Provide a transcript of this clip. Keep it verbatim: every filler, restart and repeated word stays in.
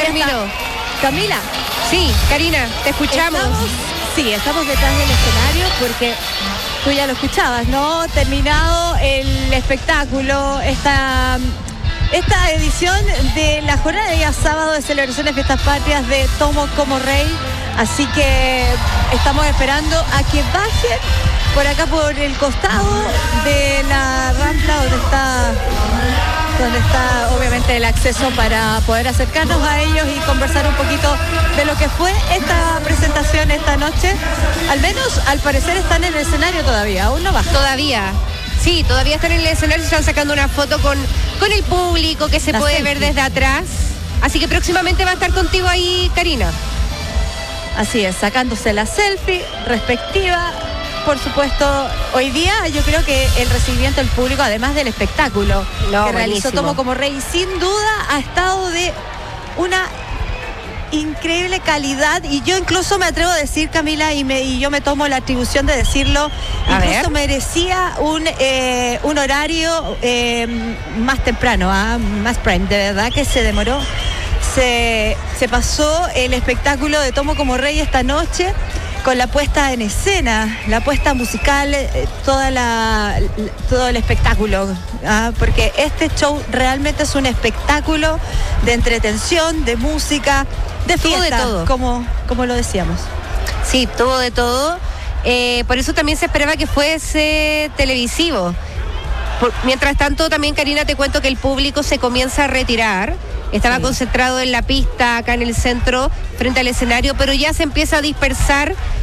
terminó. Camila. Sí, Karina, te escuchamos. Estamos, sí, estamos detrás del escenario porque tú ya lo escuchabas, ¿no? Terminado el espectáculo, esta, esta edición de la jornada de día sábado de celebración de fiestas patrias de Tomo como Rey. Así que estamos esperando a que bajen por acá por el costado de la rampa donde está donde está obviamente el acceso para poder acercarnos a ellos y conversar un poquito de lo que fue esta presentación esta noche. Al menos al parecer están en el escenario todavía, aún no bajan. Todavía, sí, todavía están en el escenario, están sacando una foto con, con el público que se La puede selfie. ver desde atrás. Así que próximamente va a estar contigo ahí, Karina. Así es, sacándose la selfie respectiva. Por supuesto, hoy día yo creo que el recibimiento del público, además del espectáculo No, que realizó buenísimo. Tomo como Rey, sin duda ha estado de una increíble calidad, y yo incluso me atrevo a decir, Camila, y, me, y yo me tomo la atribución de decirlo, A incluso ver. merecía un, eh, un horario eh, más temprano, ¿ah? Más prime, de verdad que se demoró. Se, se pasó el espectáculo de Tomo como Rey esta noche con la puesta en escena, la puesta musical, eh, toda la, todo el espectáculo, ¿ah? Porque este show realmente es un espectáculo de entretención, de música, de Tuvo de fiesta, todo. como, como lo decíamos. Sí, tuvo de todo. Eh, por eso también se esperaba que fuese televisivo. Por- mientras tanto, también, Karina, te cuento que el público se comienza a retirar. Estaba Sí. concentrado en la pista, acá en el centro, frente al escenario, pero ya se empieza a dispersar